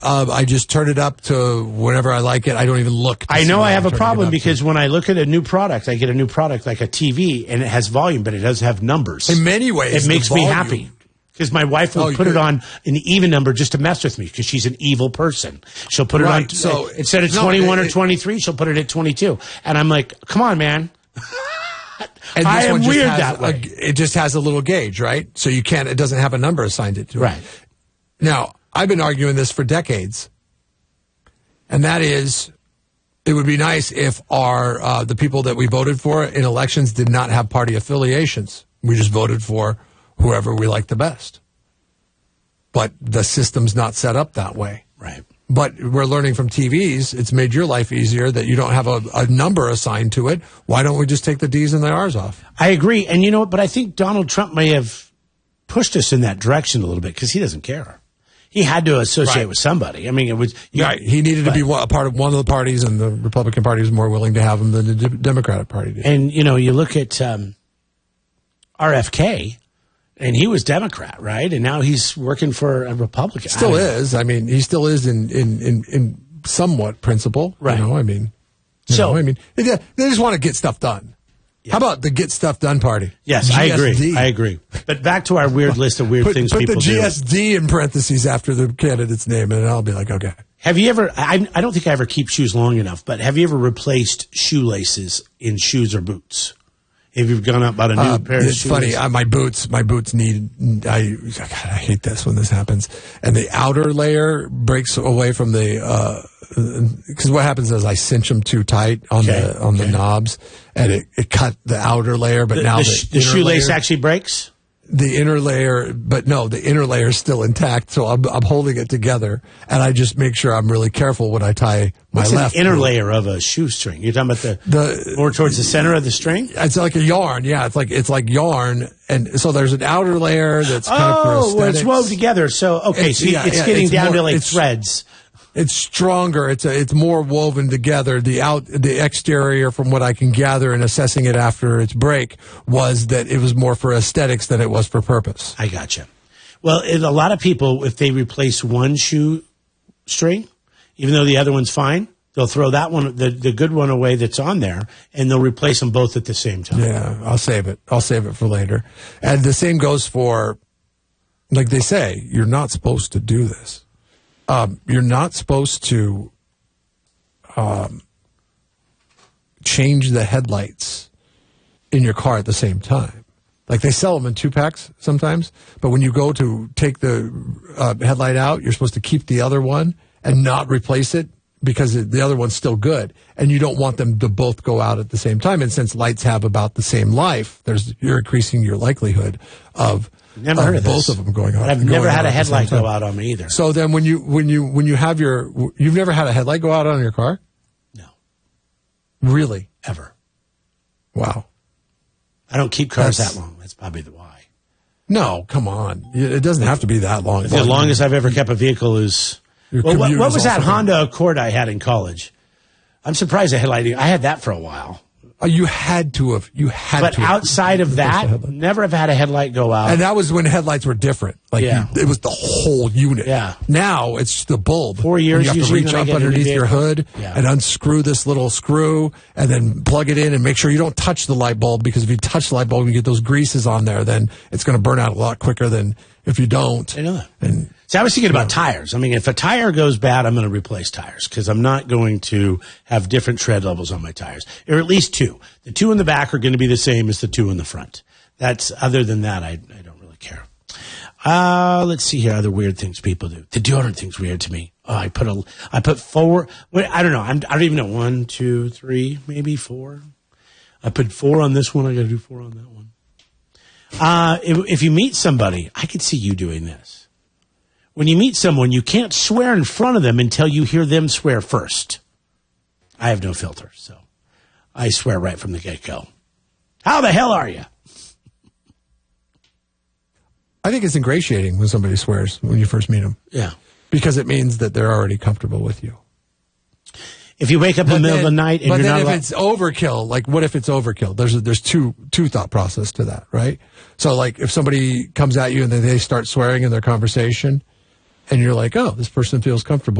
I just turn it up to whenever I like it. I don't even look. I know I have a problem because when I look at a new product, I get a new product like a TV, and it has volume, but it doesn't have numbers. In many ways, it makes me happy. Because my wife will put it on an even number just to mess with me because she's an evil person. She'll put it on, so instead of 21 or 23, she'll put it at 22. And I'm like, come on, man. And I am weird that way. It just has a little gauge, right? So you can't, it doesn't have a number assigned to it. Right. Now, I've been arguing this for decades. And that is, it would be nice if the people that we voted for in elections did not have party affiliations. We just voted for whoever we like the best. But the system's not set up that way. Right. But we're learning from TVs, it's made your life easier that you don't have a number assigned to it. Why don't we just take the D's and the R's off? I agree. And you know what? But I think Donald Trump may have pushed us in that direction a little bit because he doesn't care. He had to associate with somebody. I mean, it was... Right. He needed to be a part of one of the parties, and the Republican Party was more willing to have him than the Democratic Party did. And, you know, you look at RFK... And he was Democrat, right? And now he's working for a Republican. Still is. I mean, he still is in somewhat principle. Right. You know, I mean, they just want to get stuff done. Yeah. How about the Get Stuff Done party? Yes, GSD. I agree. But back to our weird list of weird things people do. Put the GSD in parentheses after the candidate's name, and I'll be like, okay. Have you ever, I don't think I ever keep shoes long enough, but have you ever replaced shoelaces in shoes or boots? If you've gone out bought a new pair of shoes. It's funny. My boots need. I hate this when this happens. And the outer layer breaks away from the. Because what happens is I cinch them too tight on the knobs, and it cut the outer layer. But now the shoelace actually breaks. The inner layer, but no, the inner layer is still intact. So I'm holding it together, and I just make sure I'm really careful when I tie my left. What's the inner layer of a shoestring? You're talking about the more towards the center of the string? It's like a yarn. Yeah, it's like yarn, and so there's an outer layer that's kind of for aesthetics. Well, it's woven together. So it's getting down to like threads. It's stronger. It's more woven together. The exterior, from what I can gather in assessing it after its break, was that it was more for aesthetics than it was for purpose. I gotcha. Well, a lot of people, if they replace one shoe string, even though the other one's fine, they'll throw that one, the good one away that's on there, and they'll replace them both at the same time. Yeah, I'll save it. I'll save it for later. And the same goes for, like they say, you're not supposed to do this. You're not supposed to change the headlights in your car at the same time. Like they sell them in 2-packs sometimes, but when you go to take the headlight out, you're supposed to keep the other one and not replace it because the other one's still good. And you don't want them to both go out at the same time. And since lights have about the same life, you're increasing your likelihood of Never heard of both of them going on. I've never had a headlight go out on me either. So then when you have you've never had a headlight go out on your car? No. Really? Ever. Wow. I don't keep cars that long. That's probably the why. No, come on. It doesn't have to be that long. The longest I've ever kept a vehicle is... Well, what was that Honda Accord I had in college? I'm surprised I had that for a while. You had to have. But outside of that, never have had a headlight go out. And that was when headlights were different. Like it was the whole unit. Yeah. Now it's the bulb. 4 years. You have to reach up underneath your hood and unscrew this little screw and then plug it in and make sure you don't touch the light bulb, because if you touch the light bulb and you get those greases on there, then it's going to burn out a lot quicker than if you don't. I know that. See, I was thinking about tires. I mean, if a tire goes bad, I'm going to replace tires because I'm not going to have different tread levels on my tires, or at least two. The two in the back are going to be the same as the two in the front. Other than that, I don't really care. Let's see here. Other weird things people do. The deodorant thing's weird to me. Oh, I put 4. I don't know. I don't even know. 1, 2, 3, maybe 4. I put 4 on this one. I got to do 4 on that one. If you meet somebody, I could see you doing this. When you meet someone, you can't swear in front of them until you hear them swear first. I have no filter, so I swear right from the get-go. How the hell are you? I think it's ingratiating when somebody swears when you first meet them. Yeah. Because it means that they're already comfortable with you. If you wake up in the middle of the night and you're not... But then if it's overkill, like what if it's overkill? There's two thought process to that, right? So like if somebody comes at you and then they start swearing in their conversation, and you're like, oh, this person feels comfortable